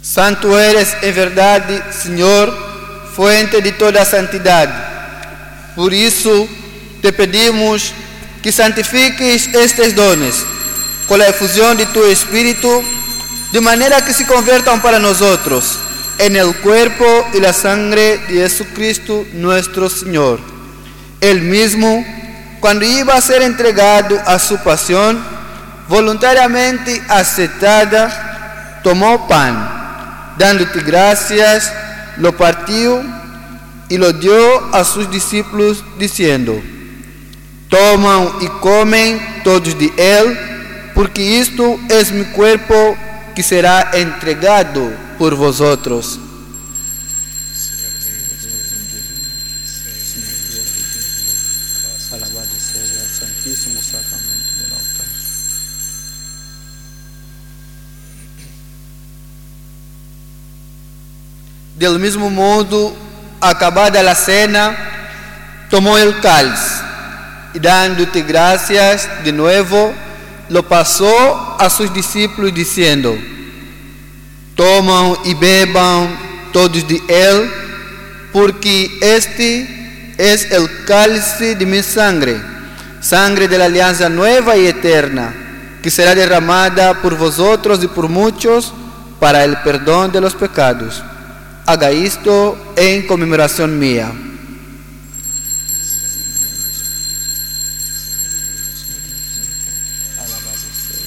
Santo eres en verdad, Señor, fuente de toda santidad. Por isso, te pedimos que santifiques estes dones con la efusión de tu Espíritu, de manera que se conviertan para nosotros en el cuerpo y la sangre de Jesucristo nuestro Señor. Él mismo, cuando iba a ser entregado a su pasión, voluntariamente aceptada, tomó pan, dándote gracias, lo partió y lo dio a sus discípulos, diciendo: toman y comen todos de él, porque esto es mi cuerpo que será entregado por vosotros. Alabado sea el santísimo sacramento del altar. Del mismo modo, acabada la cena, tomó el cáliz y dándote gracias de nuevo, lo pasó a sus discípulos diciendo: toman y beban todos de él, porque este es el cáliz de mi sangre, sangre de la alianza nueva y eterna, que será derramada por vosotros y por muchos para el perdón de los pecados. Haga esto en conmemoración mía.